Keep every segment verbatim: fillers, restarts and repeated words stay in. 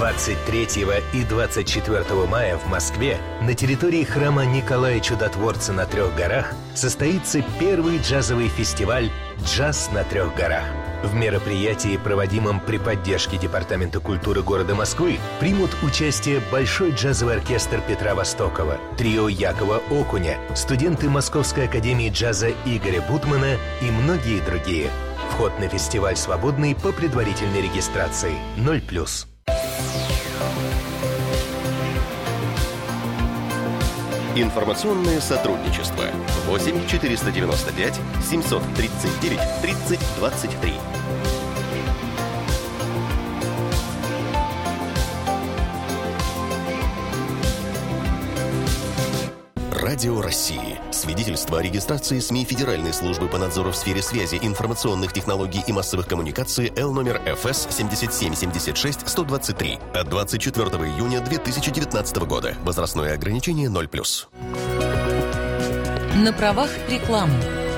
двадцать третьего и двадцать четвёртого мая в Москве на территории храма Николая Чудотворца на Трех горах состоится первый джазовый фестиваль «Джаз на Трех горах». В мероприятии, проводимом при поддержке Департамента культуры города Москвы, примут участие Большой джазовый оркестр Петра Востокова, трио Якова Окуня, студенты Московской академии джаза Игоря Бутмана и многие другие. Вход на фестиваль свободный по предварительной регистрации. ноль плюс. Информационное сотрудничество. восемь четыреста девяносто пять семьсот тридцать девять тридцать двадцать три. Радио России. Свидетельство о регистрации СМИ Федеральной службы по надзору в сфере связи, информационных технологий и массовых коммуникаций Л номер эф эс семь семь семь шесть сто двадцать три от двадцать четвёртого июня две тысячи девятнадцатого года. Возрастное ограничение ноль плюс. На правах рекламы.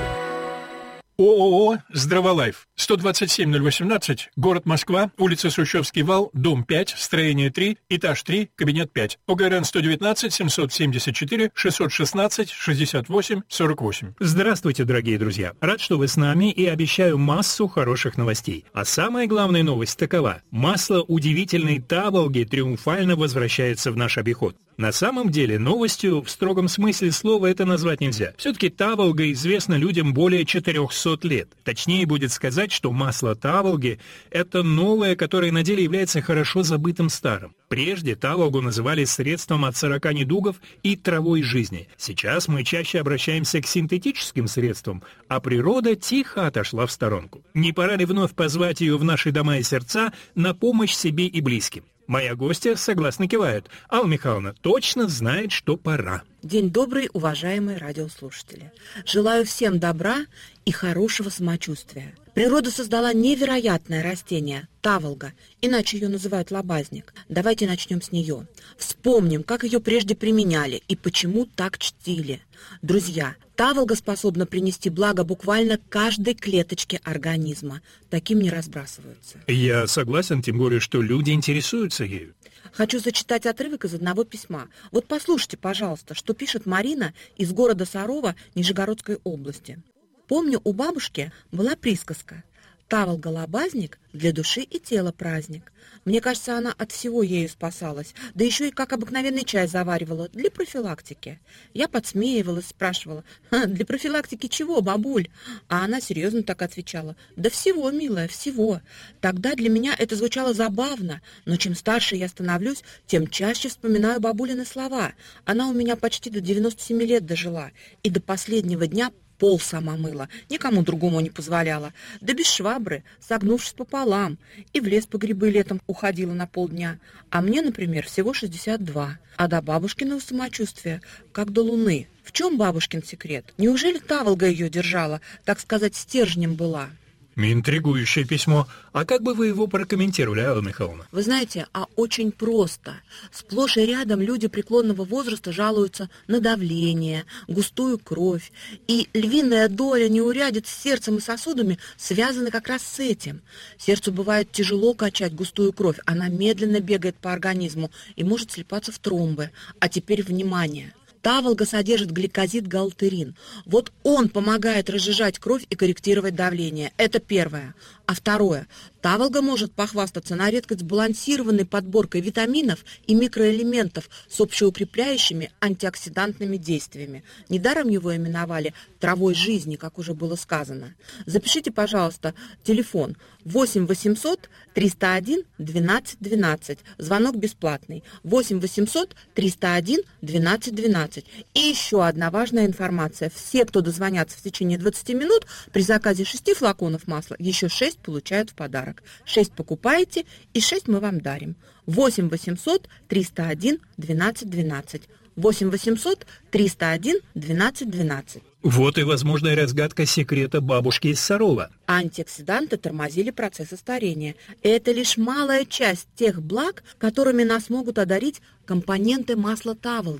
ООО «Здраволайф». сто двадцать семь ноль восемнадцать, город Москва, улица Сущевский вал, дом пять, строение три, этаж три, кабинет пять. ОГРН сто девятнадцать семьсот семьдесят четыре шестьсот шестнадцать шестьдесят восемь сорок восемь. Здравствуйте, дорогие друзья. Рад, что вы с нами, и обещаю массу хороших новостей. А самая главная новость такова. Масло удивительной Таволги триумфально возвращается в наш обиход. На самом деле, новостью в строгом смысле слова это назвать нельзя. Все-таки Таволга известна людям более четырехсот лет. Точнее будет сказать, что масло Таволги – это новое, которое на деле является хорошо забытым старым. Прежде Таволгу называли средством от сорока недугов и травой жизни. Сейчас мы чаще обращаемся к синтетическим средствам, а природа тихо отошла в сторонку. Не пора ли вновь позвать ее в наши дома и сердца на помощь себе и близким? Моя гостья согласно кивает. Алла Михайловна точно знает, что пора. День добрый, уважаемые радиослушатели. Желаю всем добра и хорошего самочувствия. Природа создала невероятное растение – таволга, иначе ее называют лобазник. Давайте начнем с нее. Вспомним, как ее прежде применяли и почему так чтили. Друзья, таволга способна принести благо буквально каждой клеточке организма. Таким не разбрасываются. Я согласен, тем более, что люди интересуются ею. Хочу зачитать отрывок из одного письма. Вот послушайте, пожалуйста, что пишет Марина из города Сарова Нижегородской области. Помню, у бабушки была присказка: «Таволга-лобазник для души и тела праздник». Мне кажется, она от всего ею спасалась, да еще и как обыкновенный чай заваривала для профилактики. Я подсмеивалась, спрашивала: «Для профилактики чего, бабуль?» А она серьезно так отвечала: «Да всего, милая, всего». Тогда для меня это звучало забавно, но чем старше я становлюсь, тем чаще вспоминаю бабулины слова. Она у меня почти до девяноста семи лет дожила, и до последнего дня пол сама мыла, никому другому не позволяла, да без швабры, согнувшись пополам, и в лес по грибы летом уходила на полдня. А мне, например, всего шестьдесят два, а до бабушкиного самочувствия как до луны. В чем бабушкин секрет? Неужели таволга ее держала, так сказать, стержнем была? Интригующее письмо. А как бы вы его прокомментировали, Алла Михайловна? Вы знаете, а очень просто. Сплошь и рядом люди преклонного возраста жалуются на давление, густую кровь. И львиная доля неурядиц с сердцем и сосудами связана как раз с этим. Сердцу бывает тяжело качать густую кровь. Она медленно бегает по организму и может слипаться в тромбы. А теперь внимание! Таволга содержит гликозид-галтерин. Вот он помогает разжижать кровь и корректировать давление. Это первое. А второе. Таволга может похвастаться на редкость сбалансированной подборкой витаминов и микроэлементов с общеукрепляющими антиоксидантными действиями. Недаром его именовали травой жизни, как уже было сказано. Запишите, пожалуйста, телефон восемь восемьсот триста один двенадцать двенадцать. Звонок бесплатный. восемь восемьсот триста один двенадцать двенадцать. И еще одна важная информация. Все, кто дозвонятся в течение двадцати минут, при заказе шести флаконов масла еще шесть получают в подарок. шесть покупаете и шесть мы вам дарим. восемь восемьсот триста один двенадцать двенадцать. восемь восемьсот триста один двенадцать двенадцать. Вот и возможная разгадка секрета бабушки из Сарова. Антиоксиданты тормозили процессы старения. Это лишь малая часть тех благ, которыми нас могут одарить компоненты масла таволги.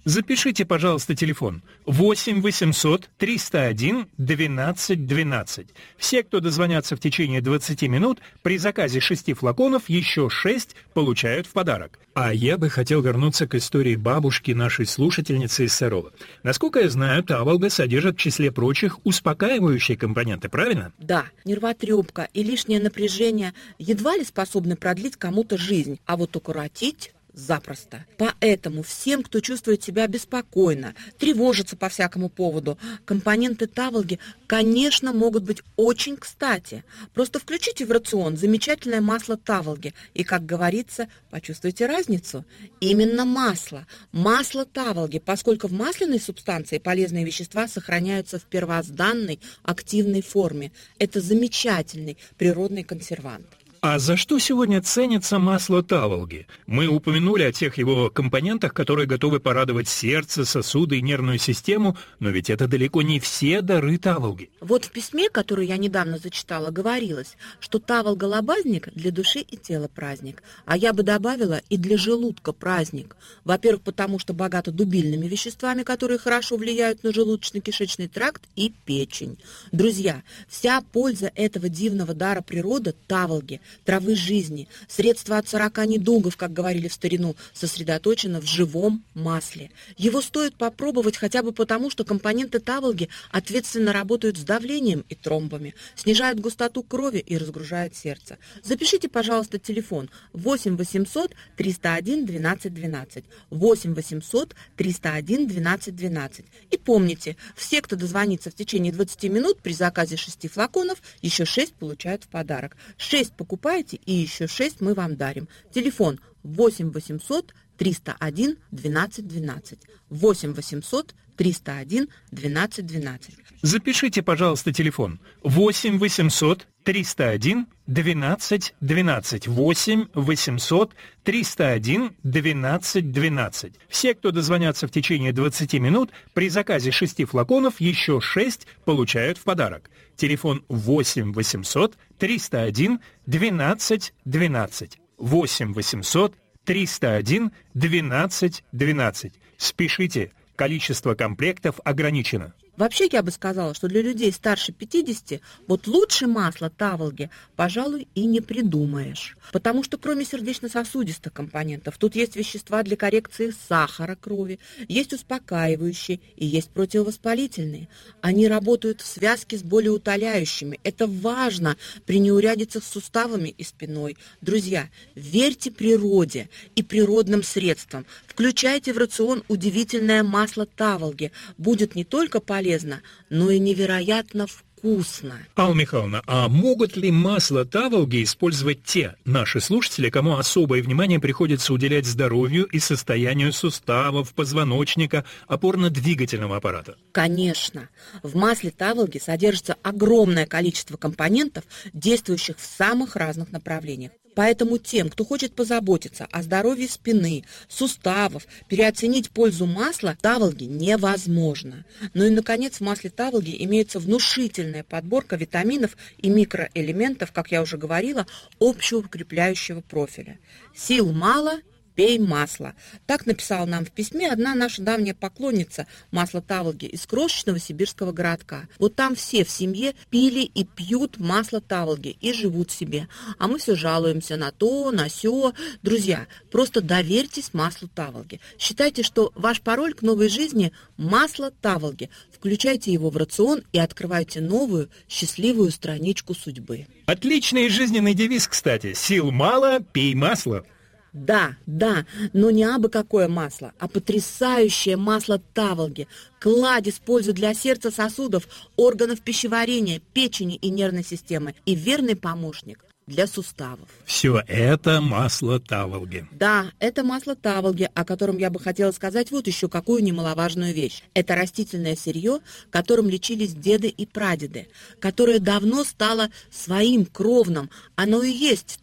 Запишите, пожалуйста, телефон восемь восемьсот триста один двенадцать двенадцать. Все, кто дозвонятся в течение двадцати минут, при заказе шести флаконов еще шесть получают в подарок. А я бы хотел вернуться к истории бабушки нашей слушательницы из Сарова. Насколько я знаю, таволга содержит в числе прочих успокаивающие компоненты, правильно? Да, нервотрепка и лишнее напряжение едва ли способны продлить кому-то жизнь, а вот укоротить запросто. Поэтому всем, кто чувствует себя беспокойно, тревожится по всякому поводу, компоненты таволги, конечно, могут быть очень кстати. Просто включите в рацион замечательное масло таволги и, как говорится, почувствуйте разницу. Именно масло. Масло таволги, поскольку в масляной субстанции полезные вещества сохраняются в первозданной активной форме. Это замечательный природный консервант. А за что сегодня ценится масло таволги? Мы упомянули о тех его компонентах, которые готовы порадовать сердце, сосуды и нервную систему, но ведь это далеко не все дары таволги. Вот в письме, которое я недавно зачитала, говорилось, что таволга-лобазник для души и тела праздник, а я бы добавила и для желудка праздник. Во-первых, потому что богато дубильными веществами, которые хорошо влияют на желудочно-кишечный тракт и печень. Друзья, вся польза этого дивного дара природы таволги, травы жизни, средства от сорока недугов, как говорили в старину, сосредоточено в живом масле. Его стоит попробовать хотя бы потому, что компоненты таволги ответственно работают с давлением и тромбами, снижают густоту крови и разгружают сердце. Запишите, пожалуйста, телефон восемь восемьсот триста один двенадцать двенадцать, восемь восемьсот триста один двенадцать двенадцать. И помните, все, кто дозвонится в течение двадцати минут, при заказе шести флаконов, еще шесть получают в подарок. шесть покупайте, и еще шесть мы вам дарим. Телефон восемь восемьсот триста один двенадцать двенадцать. восемь восемьсот триста один двенадцать двенадцать. Запишите, пожалуйста, телефон восемь восемьсот триста один двенадцать двенадцать. восемь восемьсот триста один двенадцать двенадцать. Все, кто дозвонятся в течение двадцати минут, при заказе шести флаконов еще шесть получают в подарок. Телефон восемь восемьсот триста один двенадцать двенадцать. восемь восемьсот триста один двенадцать двенадцать. Спешите, количество комплектов ограничено. Вообще, я бы сказала, что для людей старше пятидесяти вот лучше масла таволги, пожалуй, и не придумаешь. Потому что кроме сердечно-сосудистых компонентов, тут есть вещества для коррекции сахара крови, есть успокаивающие и есть противовоспалительные. Они работают в связке с болеутоляющими. Это важно при неурядицах с суставами и спиной. Друзья, верьте природе и природным средствам. Включайте в рацион удивительное масло таволги. Будет не только полезно, но и невероятно вкусно. Алла Михайловна, а могут ли масло таволги использовать те наши слушатели, кому особое внимание приходится уделять здоровью и состоянию суставов, позвоночника, опорно-двигательного аппарата? Конечно. В масле таволги содержится огромное количество компонентов, действующих в самых разных направлениях. Поэтому тем, кто хочет позаботиться о здоровье спины, суставов, переоценить пользу масла таволги невозможно. Ну и, наконец, в масле таволги имеется внушительная подборка витаминов и микроэлементов, как я уже говорила, общеукрепляющего профиля. Сил мало – пей масло. Так написала нам в письме одна наша давняя поклонница масла таволги из крошечного сибирского городка. Вот там все в семье пили и пьют масло таволги и живут себе. А мы все жалуемся на то, на сё. Друзья, просто доверьтесь маслу таволги. Считайте, что ваш пароль к новой жизни – масло таволги. Включайте его в рацион и открывайте новую, счастливую страничку судьбы. Отличный жизненный девиз, кстати. Сил мало, пей масло. Да, да, но не абы какое масло, а потрясающее масло таволги. Кладезь пользы для сердца, сосудов, органов пищеварения, печени и нервной системы. И верный помощник для суставов. Все это масло таволги. Да, это масло таволги, о котором я бы хотела сказать вот еще какую немаловажную вещь. Это растительное сырье, которым лечились деды и прадеды, которое давно стало своим кровным. Оно и есть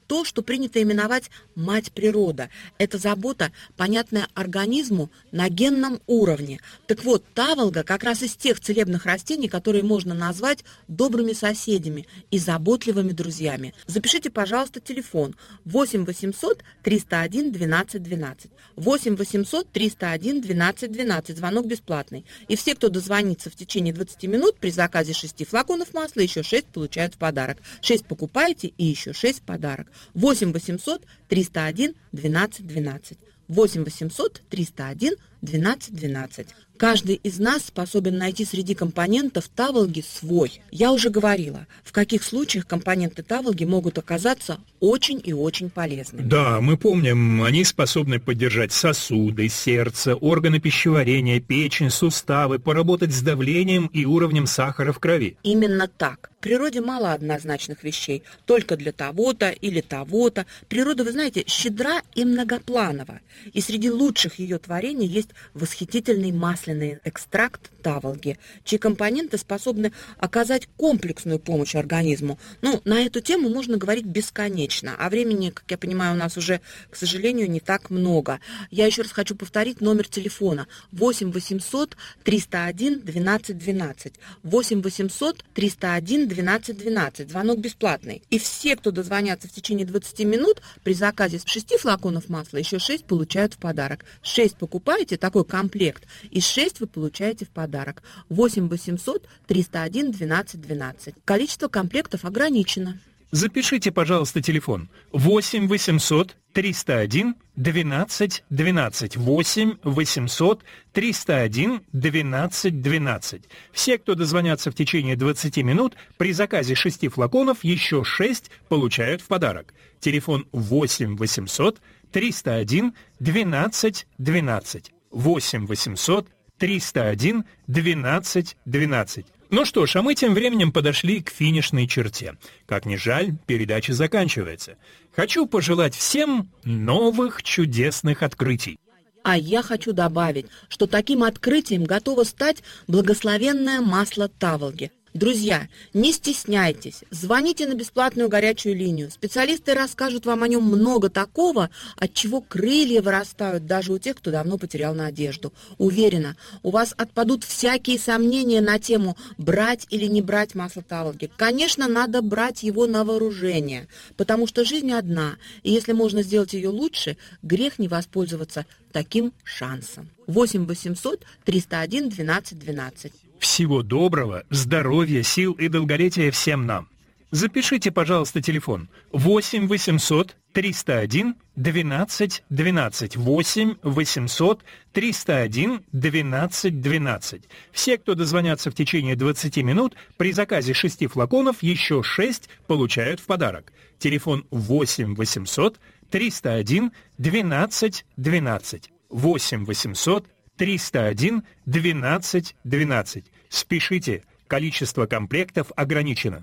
то, что принято именовать «мать природа». Это забота, понятная организму на генном уровне. Так вот, таволга как раз из тех целебных растений, которые можно назвать добрыми соседями и заботливыми друзьями. Запишите, пожалуйста, телефон восемь восемьсот триста один двенадцать двенадцать. восемь восемьсот триста один двенадцать двенадцать. Звонок бесплатный. И все, кто дозвонится в течение двадцати минут, при заказе шести флаконов масла еще шесть получают в подарок. шесть покупаете и еще шесть в подарок. восемь восемьсот триста один двенадцать двенадцать. восемь восемьсот триста один двенадцать двенадцать. Каждый из нас способен найти среди компонентов таволги свой. Я уже говорила, в каких случаях компоненты таволги могут оказаться очень и очень полезными. Да, мы помним, они способны поддержать сосуды, сердце, органы пищеварения, печень, суставы, поработать с давлением и уровнем сахара в крови. Именно так. В природе мало однозначных вещей, только для того-то или того-то. Природа, вы знаете, щедра и многопланова. И среди лучших ее творений есть восхитительный масляный экстракт таволги, чьи компоненты способны оказать комплексную помощь организму. Ну, на эту тему можно говорить бесконечно, а времени, как я понимаю, у нас уже, к сожалению, не так много. Я еще раз хочу повторить номер телефона восемь восемьсот триста один двенадцать двенадцать. восемь восемьсот триста один двенадцать двенадцать. Звонок бесплатный. И все, кто дозвонятся в течение двадцати минут, при заказе шести флаконов масла еще шесть получают в подарок. шесть покупаете, такой комплект, и шесть вы получаете в подарок. восемь восемьсот триста один двенадцать двенадцать. Количество комплектов ограничено. Запишите, пожалуйста, телефон восемь восемьсот триста один двенадцать двенадцать. восемь восемьсот триста один двенадцать двенадцать. Все, кто дозвонятся в течение двадцати минут, при заказе шести флаконов еще шесть получают в подарок. Телефон восемь восемьсот триста один двенадцать двенадцать. восемь восемьсот триста один двенадцать двенадцать. Ну что ж, а мы тем временем подошли к финишной черте. Как ни жаль, передача заканчивается. Хочу пожелать всем новых чудесных открытий. А я хочу добавить, что таким открытием готово стать благословенное масло таволги. Друзья, не стесняйтесь, звоните на бесплатную горячую линию. Специалисты расскажут вам о нем много такого, от чего крылья вырастают даже у тех, кто давно потерял надежду. Уверена, у вас отпадут всякие сомнения на тему брать или не брать масло таволги. Конечно, надо брать его на вооружение, потому что жизнь одна, и если можно сделать ее лучше, грех не воспользоваться таким шансом. восемь восемьсот триста один двенадцать двенадцать. Всего доброго, здоровья, сил и долголетия всем нам. Запишите, пожалуйста, телефон восемь восемьсот триста один двенадцать двенадцать. восемь восемьсот триста один двенадцать двенадцать. Все, кто дозвонятся в течение двадцати минут, при заказе шести флаконов еще шесть получают в подарок. Телефон восемь восемьсот триста один двенадцать двенадцать. восемь восемьсот триста один двенадцать двенадцать. Спешите, количество комплектов ограничено.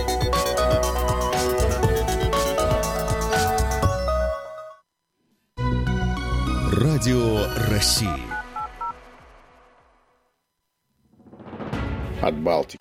Радио России. От Балтики.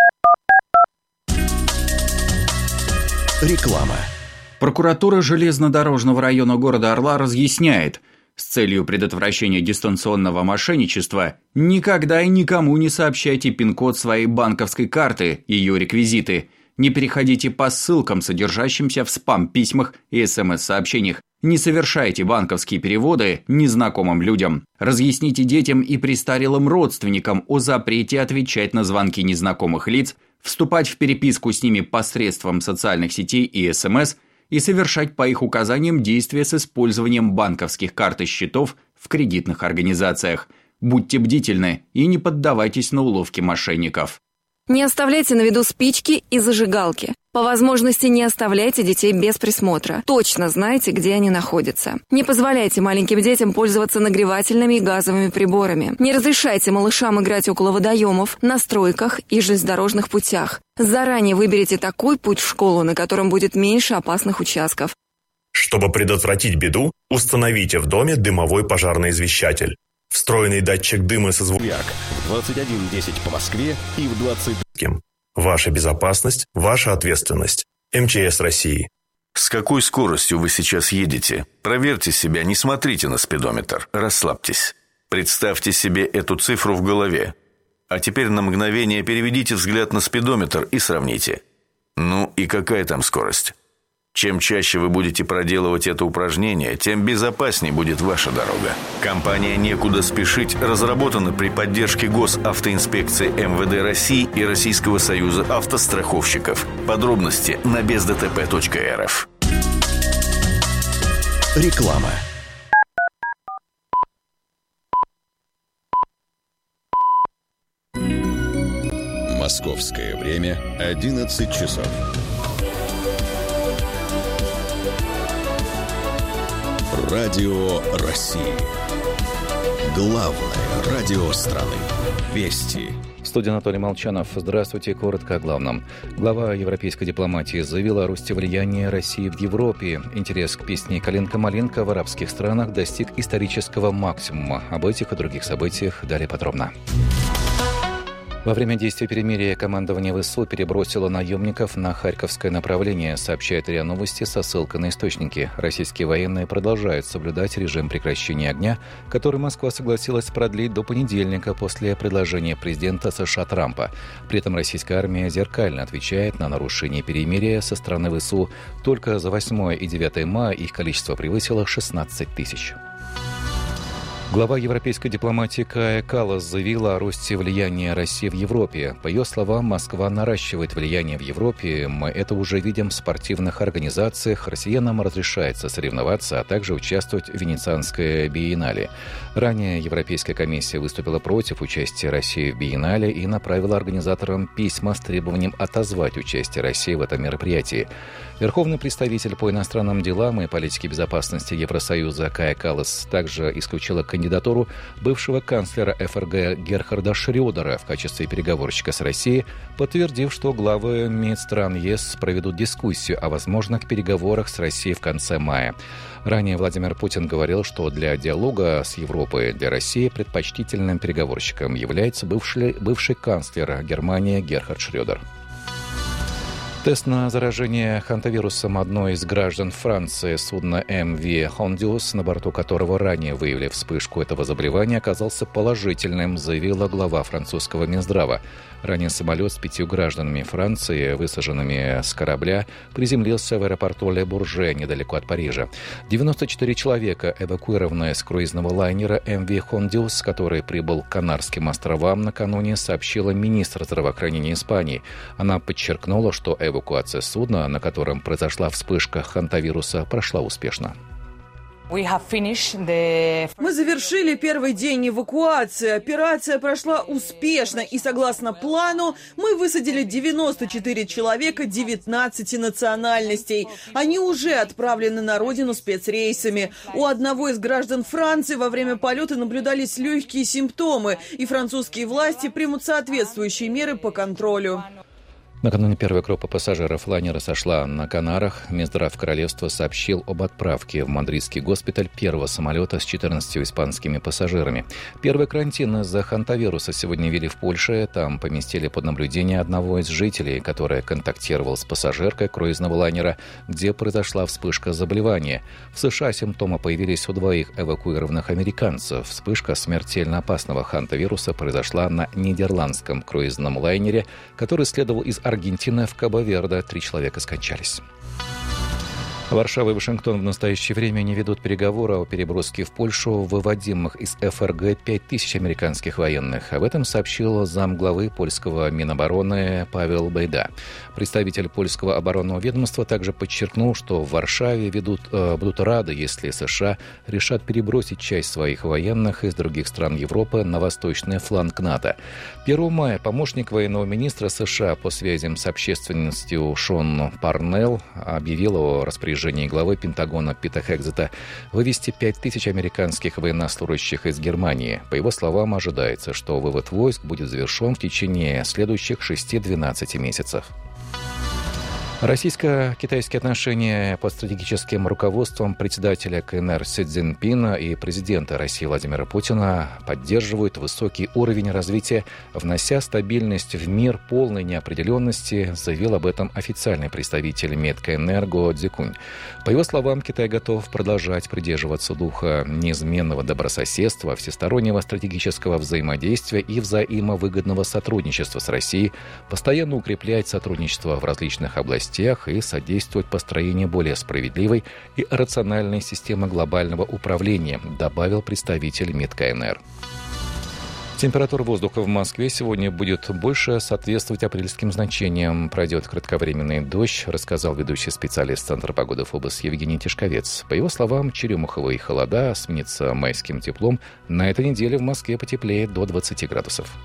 Реклама. Прокуратура железнодорожного района города Орла разъясняет, с целью предотвращения дистанционного мошенничества никогда и никому не сообщайте пин-код своей банковской карты, ее реквизиты. Не переходите по ссылкам, содержащимся в спам-письмах и смс-сообщениях. Не совершайте банковские переводы незнакомым людям. Разъясните детям и престарелым родственникам о запрете отвечать на звонки незнакомых лиц, вступать в переписку с ними посредством социальных сетей и смс и совершать по их указаниям действия с использованием банковских карт и счетов в кредитных организациях. Будьте бдительны и не поддавайтесь на уловки мошенников. Не оставляйте на виду спички и зажигалки. По возможности не оставляйте детей без присмотра. Точно знайте, где они находятся. Не позволяйте маленьким детям пользоваться нагревательными и газовыми приборами. Не разрешайте малышам играть около водоемов, на стройках и железнодорожных путях. Заранее выберите такой путь в школу, на котором будет меньше опасных участков. Чтобы предотвратить беду, установите в доме дымовой пожарный извещатель. Встроенный датчик дыма со звуком В двадцать один десять по Москве и в двадцать... Ваша безопасность – ваша ответственность. эм че эс России. С какой скоростью вы сейчас едете? Проверьте себя, не смотрите на спидометр, расслабьтесь. Представьте себе эту цифру в голове. А теперь на мгновение переведите взгляд на спидометр и сравните. Ну и какая там скорость? Чем чаще вы будете проделывать это упражнение, тем безопаснее будет ваша дорога. Компания «Некуда спешить» разработана при поддержке Госавтоинспекции эм вэ дэ России и Российского союза автостраховщиков. Подробности на без дэ тэ пэ точка эр эф. Реклама. Московское время одиннадцать часов. Радио России. Главное радио страны. Вести. В студии Анатолий Молчанов. Здравствуйте. Коротко о главном. Глава европейской дипломатии заявила о росте влияния России в Европе. Интерес к песне «Калинка-малинка» в арабских странах достиг исторического максимума. Об этих и других событиях далее подробно. Во время действия перемирия командование ВСУ перебросило наемников на Харьковское направление, сообщает РИА Новости со ссылкой на источники. Российские военные продолжают соблюдать режим прекращения огня, который Москва согласилась продлить до понедельника после предложения президента США Трампа. При этом российская армия зеркально отвечает на нарушение перемирия со стороны ВСУ. Только за восьмое и девятое мая их количество превысило шестнадцать тысяч. Глава европейской дипломатии Кая Каллас заявила о росте влияния России в Европе. По ее словам, Москва наращивает влияние в Европе. Мы это уже видим в спортивных организациях. Россиянам разрешается соревноваться, а также участвовать в Венецианской биеннале. Ранее Европейская комиссия выступила против участия России в биеннале и направила организаторам письма с требованием отозвать участие России в этом мероприятии. Верховный представитель по иностранным делам и политике безопасности Евросоюза Кая Каллас также исключила кандидатуру бывшего канцлера эф эр гэ Герхарда Шрёдера в качестве переговорщика с Россией, подтвердив, что главы МИД стран ЕС проведут дискуссию о возможных переговорах с Россией в конце мая. Ранее Владимир Путин говорил, что для диалога с Европой для России предпочтительным переговорщиком является бывший, бывший канцлер Германии Герхард Шрёдер. Тест на заражение хантавирусом одной из граждан Франции, судна эм ви Hondius, на борту которого ранее выявили вспышку этого заболевания, оказался положительным, заявила глава французского Минздрава. Ранее самолет с пятью гражданами Франции, высаженными с корабля, приземлился в аэропорту Ле-Бурже, недалеко от Парижа. девяносто четыре человека, эвакуированные с круизного лайнера эм ви Hondius, который прибыл к Канарским островам накануне, сообщила министр здравоохранения Испании. Она подчеркнула, что эвакуация судна, на котором произошла вспышка хантавируса, прошла успешно. Мы завершили первый день эвакуации. Операция прошла успешно, и согласно плану мы высадили девяносто четыре человека девятнадцати национальностей. Они уже отправлены на родину спецрейсами. У одного из граждан Франции во время полета наблюдались легкие симптомы, и французские власти примут соответствующие меры по контролю. Накануне первая группа пассажиров лайнера сошла на Канарах. Минздрав королевства сообщил об отправке в мадридский госпиталь первого самолета с четырнадцатью испанскими пассажирами. Первый карантин из-за хантавируса сегодня ввели в Польше. Там поместили под наблюдение одного из жителей, который контактировал с пассажиркой круизного лайнера, где произошла вспышка заболевания. В США симптомы появились у двоих эвакуированных американцев. Вспышка смертельно опасного хантавируса произошла на нидерландском круизном лайнере, который следовал из Аргентина в Кабо-Верде. Три человека скончались. Варшава и Вашингтон в настоящее время не ведут переговоры о переброске в Польшу выводимых из эф эр гэ пять тысяч американских военных. Об этом сообщил замглавы польского Минобороны Павел Бейда. Представитель польского оборонного ведомства также подчеркнул, что в Варшаве ведут, э, будут рады, если США решат перебросить часть своих военных из других стран Европы на восточный фланг НАТО. первого мая помощник военного министра США по связям с общественностью Шон Парнелл объявил о распоряжении главы Пентагона Пита Хекзета вывести пять тысяч американских военнослужащих из Германии. По его словам, ожидается, что вывод войск будет завершен в течение следующих шести-двенадцати месяцев. Российско-китайские отношения под стратегическим руководством председателя КНР Си Цзиньпина и президента России Владимира Путина поддерживают высокий уровень развития, внося стабильность в мир полной неопределенности, заявил об этом официальный представитель МИД КНР Го Цзикунь. По его словам, Китай готов продолжать придерживаться духа неизменного добрососедства, всестороннего стратегического взаимодействия и взаимовыгодного сотрудничества с Россией, постоянно укреплять сотрудничество в различных областях и содействовать построению более справедливой и рациональной системы глобального управления, добавил представитель МИД КНР. Температура воздуха в Москве сегодня будет больше соответствовать апрельским значениям. Пройдет кратковременный дождь, рассказал ведущий специалист Центра погоды ФОБОС Евгений Тишковец. По его словам, черемуховые холода сменятся майским теплом. На этой неделе в Москве потеплеет до двадцати градусов.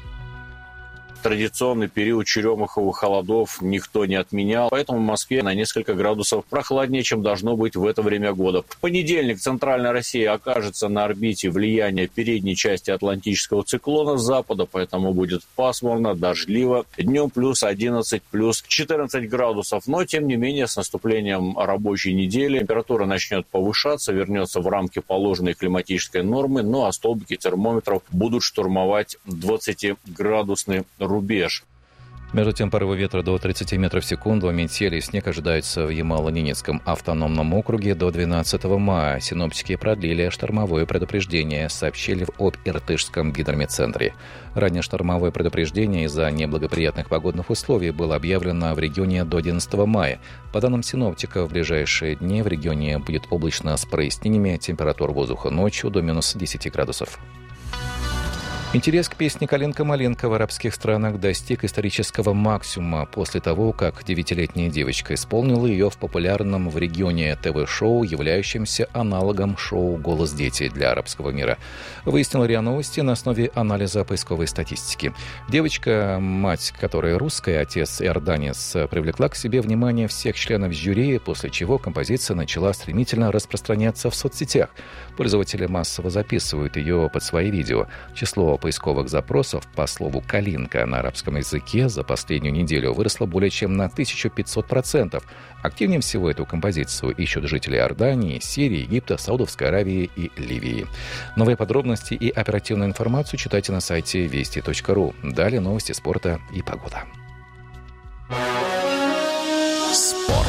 Традиционный период черемуховых холодов никто не отменял, поэтому в Москве на несколько градусов прохладнее, чем должно быть в это время года. В понедельник центральная Россия окажется на орбите влияния передней части атлантического циклона с запада, поэтому будет пасмурно, дождливо. Днем плюс одиннадцать, плюс четырнадцать градусов, но тем не менее с наступлением рабочей недели температура начнет повышаться, вернется в рамки положенной климатической нормы, ну а столбики термометров будут штурмовать двадцатиградусный рубеж. Между тем, порывы ветра до тридцати метров в секунду, метели и снег ожидаются в Ямало-Ненецком автономном округе до двенадцатого мая. Синоптики продлили штормовое предупреждение, сообщили об Иртышском гидрометцентре. Ранее штормовое предупреждение из-за неблагоприятных погодных условий было объявлено в регионе до одиннадцатого мая. По данным синоптиков, в ближайшие дни в регионе будет облачно с прояснениями, температура воздуха ночью до минус десяти градусов. Интерес к песне «Калинка-малинка» в арабских странах достиг исторического максимума после того, как девятилетняя девочка исполнила ее в популярном в регионе ТВ-шоу, являющемся аналогом шоу «Голос дети» для арабского мира. Выяснил РИА Новости на основе анализа поисковой статистики. Девочка, мать которой русская, отец иорданец, привлекла к себе внимание всех членов жюри, после чего композиция начала стремительно распространяться в соцсетях. Пользователи массово записывают ее под свои видео. Число поисковых запросов по слову «калинка» на арабском языке за последнюю неделю выросло более чем на тысячу пятьсот процентов. Активнее всего эту композицию ищут жители Иордании, Сирии, Египта, Саудовской Аравии и Ливии. Новые подробности и оперативную информацию читайте на сайте вести точка ру. Далее новости спорта и погода. Спорт.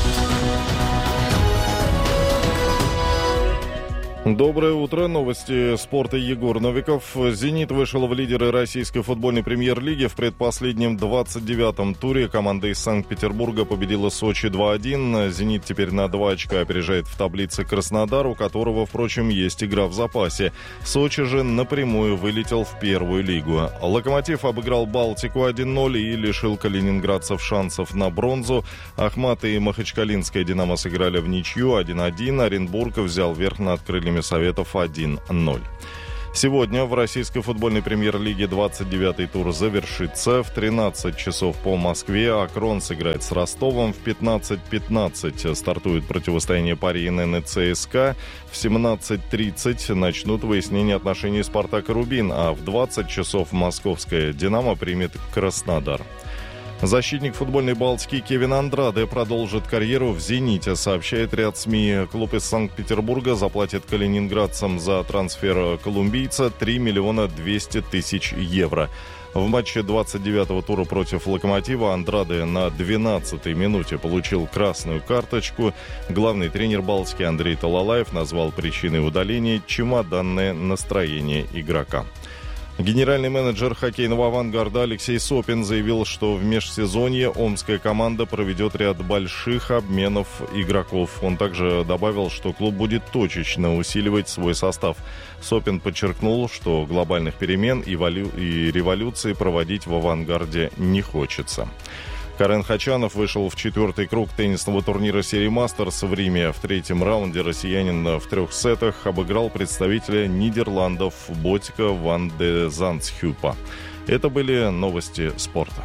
Доброе утро. Новости спорта. Егор Новиков. «Зенит» вышел в лидеры российской футбольной премьер-лиги. В предпоследнем двадцать девятом туре команда из Санкт-Петербурга победила Сочи два один. «Зенит» теперь на два очка опережает в таблице Краснодар, у которого, впрочем, есть игра в запасе. Сочи же напрямую вылетел в первую лигу. «Локомотив» обыграл «Балтику» один ноль и лишил калининградцев шансов на бронзу. «Ахмат» и Махачкалинская «Динамо» сыграли в ничью один один. Оренбург взял верх над крыльями Советов один ноль. Сегодня в российской футбольной премьер-лиге двадцать девятый тур завершится. В тринадцать часов по Москве «Акрон» сыграет с Ростовом. В пятнадцать пятнадцать стартует противостояние Пари эн эн и ЦСКА. В семнадцать тридцать начнут выяснение отношений «Спартак» и «Рубин», а в двадцать часов московская «Динамо» примет Краснодар. Защитник футбольной Балтики Кевин Андраде продолжит карьеру в «Зените», сообщает ряд СМИ. Клуб из Санкт-Петербурга заплатит калининградцам за трансфер колумбийца три миллиона двести тысяч евро. В матче двадцать девятого тура против «Локомотива» Андраде на двенадцатой минуте получил красную карточку. Главный тренер Балтики Андрей Талалаев назвал причиной удаления чемоданное настроение игрока. Генеральный менеджер хоккейного «Авангарда» Алексей Сопин заявил, что в межсезонье омская команда проведет ряд больших обменов игроков. Он также добавил, что клуб будет точечно усиливать свой состав. Сопин подчеркнул, что глобальных перемен и, валю... и революции проводить в «Авангарде» не хочется. Карен Хачанов вышел в четвертый круг теннисного турнира серии «Мастерс» в Риме. В третьем раунде россиянин в трех сетах обыграл представителя Нидерландов Ботика ван де Зандсхюпа. Это были новости спорта.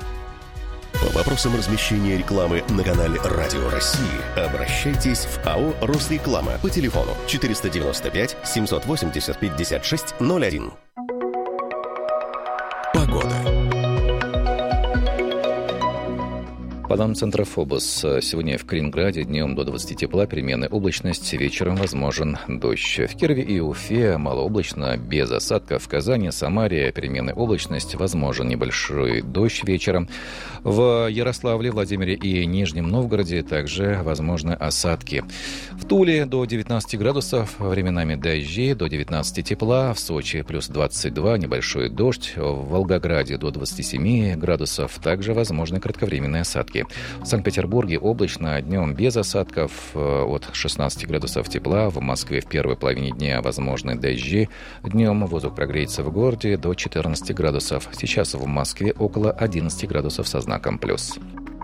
По вопросам размещения рекламы на канале «Радио России» обращайтесь в АО «Росреклама» по телефону четыреста девяносто пять семьсот восемьдесят пятьдесят шесть ноль один. Погода. По данным центра ФОБОС, сегодня в Калининграде днем до двадцати тепла, переменная облачность, вечером возможен дождь. В Кирове и Уфе малооблачно, без осадков. В Казани, Самаре переменная облачность, возможен небольшой дождь вечером. В Ярославле, Владимире и Нижнем Новгороде также возможны осадки. В Туле до девятнадцати градусов, временами дожди, до девятнадцати тепла. В Сочи плюс двадцать два, небольшой дождь. В Волгограде до двадцати семи градусов, также возможны кратковременные осадки. В Санкт-Петербурге облачно, днем без осадков, от шестнадцати градусов тепла. В Москве в первой половине дня возможны дожди. Днем воздух прогреется в городе до четырнадцати градусов. Сейчас в Москве около одиннадцати градусов со знаком плюс.